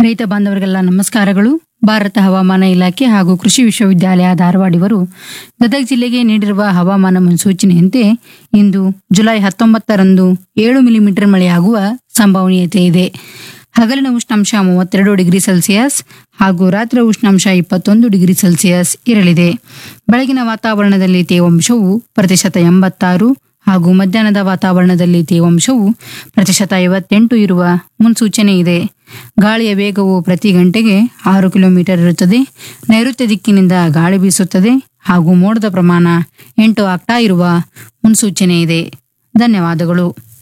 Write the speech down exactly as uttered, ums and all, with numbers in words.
ರೈತ ಬಾಂಧವರಿಗೆಲ್ಲ ನಮಸ್ಕಾರಗಳು. ಭಾರತ ಹವಾಮಾನ ಇಲಾಖೆ ಹಾಗೂ ಕೃಷಿ ವಿಶ್ವವಿದ್ಯಾಲಯ ಧಾರವಾಡ ಇವರು ಗದಗ ಜಿಲ್ಲೆಗೆ ನೀಡಿರುವ ಹವಾಮಾನ ಮುನ್ಸೂಚನೆಯಂತೆ ಇಂದು ಜುಲೈ ಹತ್ತೊಂಬತ್ತರಂದು ಏಳು ಮಿಲಿಮೀಟರ್ ಮಳೆಯಾಗುವ ಸಂಭವನೀಯತೆ ಇದೆ. ಹಗಲಿನ ಉಷ್ಣಾಂಶ ಮೂವತ್ತೆರಡು ಡಿಗ್ರಿ ಸೆಲ್ಸಿಯಸ್ ಹಾಗೂ ರಾತ್ರಿ ಉಷ್ಣಾಂಶ ಇಪ್ಪತ್ತೊಂದು ಡಿಗ್ರಿ ಸೆಲ್ಸಿಯಸ್ ಇರಲಿದೆ. ಬೆಳಗಿನ ವಾತಾವರಣದಲ್ಲಿ ತೇವಾಂಶವು ಪ್ರತಿಶತ ಎಂಬತ್ತಾರು ಹಾಗೂ ಮಧ್ಯಾಹ್ನದ ವಾತಾವರಣದಲ್ಲಿ ತೇವಾಂಶವು ಪ್ರತಿಶತ ಐವತ್ತೆಂಟು ಇರುವ ಮುನ್ಸೂಚನೆ ಇದೆ. ಗಾಳಿಯ ವೇಗವು ಪ್ರತಿ ಗಂಟೆಗೆ ಆರು ಕಿಲೋಮೀಟರ್ ಇರುತ್ತದೆ. ನೈಋತ್ಯ ದಿಕ್ಕಿನಿಂದ ಗಾಳಿ ಬೀಸುತ್ತದೆ ಹಾಗೂ ಮೋಡದ ಪ್ರಮಾಣ ಎಂಟು ಆಗ್ತಾ ಇರುವ ಮುನ್ಸೂಚನೆ ಇದೆ. ಧನ್ಯವಾದಗಳು.